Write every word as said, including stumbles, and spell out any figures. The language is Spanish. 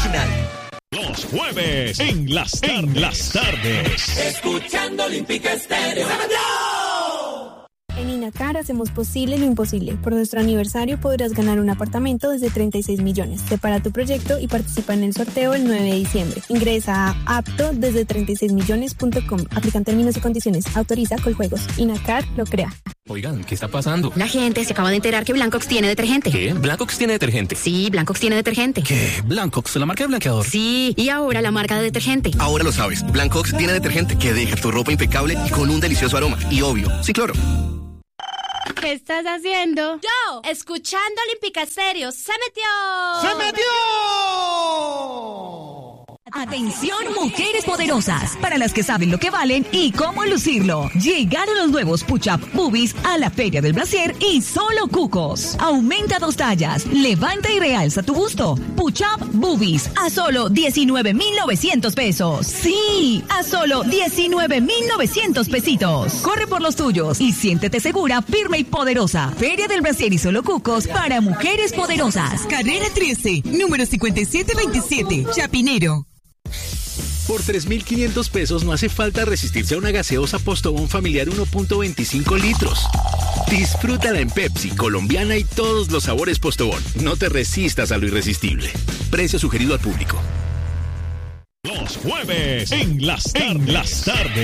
original. Los jueves en las, en las tardes. Escuchando Olímpica Estéreo. ¡Se metió! En Inacar hacemos posible lo imposible. Por nuestro aniversario podrás ganar un apartamento desde treinta y seis millones. Separa tu proyecto y participa en el sorteo el nueve de diciembre. Ingresa a apto desde treinta y seis millones punto com. Aplican términos y condiciones. Autoriza Coljuegos. Inacar lo crea. Oigan, ¿qué está pasando? La gente se acaba de enterar que Blancox tiene detergente. ¿Qué? ¿Blancox tiene detergente? Sí, Blancox tiene detergente. ¿Qué? ¿Blancox, la marca de blanqueador? Sí, y ahora la marca de detergente. Ahora lo sabes, Blancox tiene detergente que deja tu ropa impecable y con un delicioso aroma. Y obvio, sin cloro. ¿Qué estás haciendo? Yo, escuchando Olímpica Estéreo. ¡Se metió! ¡Se metió! Atención, mujeres poderosas, para las que saben lo que valen y cómo lucirlo. Llegaron los nuevos Push-Up Boobies a la Feria del Brasier y solo cucos. Aumenta dos tallas, levanta y realza tu busto. Push-Up Boobies a solo diecinueve mil novecientos pesos. Sí, a solo diecinueve mil novecientos pesitos. Corre por los tuyos y siéntete segura, firme y poderosa. Feria del Brasier y solo cucos para mujeres poderosas. Carrera trece, número cincuenta y siete veintisiete, Chapinero. Por tres mil quinientos pesos no hace falta resistirse a una gaseosa Postobón familiar uno punto veinticinco litros. Disfrútala en Pepsi, colombiana y todos los sabores Postobón. No te resistas a lo irresistible. Precio sugerido al público. Los jueves en las, en las tardes.